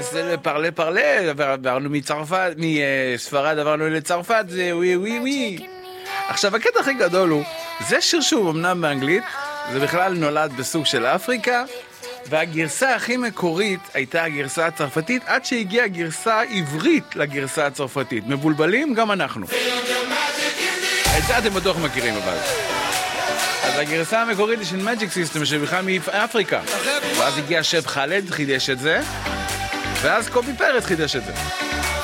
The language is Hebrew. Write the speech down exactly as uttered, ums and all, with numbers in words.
זה פרלה פרלה, עברנו מצרפת, מספרד עברנו לצרפת, זה ווי ווי ווי. עכשיו, הקטע הכי גדול הוא, זה שיר שהוא אמנם באנגלית, זה בכלל נולד בסוג של אפריקה, והגרסה הכי מקורית הייתה הגרסה הצרפתית, עד שהגיעה גרסה עברית לגרסה הצרפתית. מבולבלים? גם אנחנו. את זה אתם בטוח מכירים אבל. אז הגרסה המקורית היא של Magic System, שבכלל מאפריקה. ואז הגיע שב חלד, חידש את זה, ואז קובי פרץ חידש את זה.